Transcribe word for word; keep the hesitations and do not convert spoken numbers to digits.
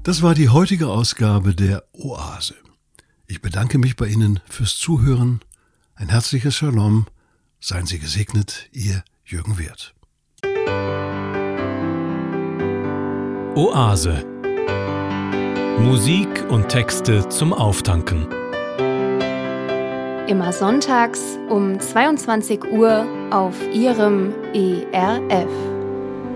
Das war die heutige Ausgabe der Oase. Ich bedanke mich bei Ihnen fürs Zuhören. Ein herzliches Shalom. Seien Sie gesegnet, Ihr Jürgen Wirth. Oase. Musik und Texte zum Auftanken. Immer sonntags um zweiundzwanzig Uhr auf Ihrem E R F.